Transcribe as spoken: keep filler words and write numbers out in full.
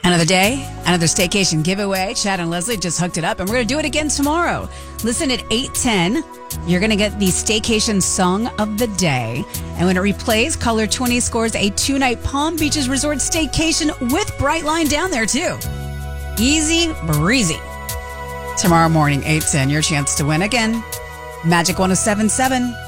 Another day, another staycation giveaway. Chad and Leslie just hooked it up, and we're going to do it again tomorrow. Listen at eight ten. You're going to get the staycation song of the day. And when it replays, caller twenty scores a two-night Palm Beaches Resort staycation with Brightline down there, too. Easy breezy. Tomorrow morning, eight ten, your chance to win again. Magic one oh seven point seven.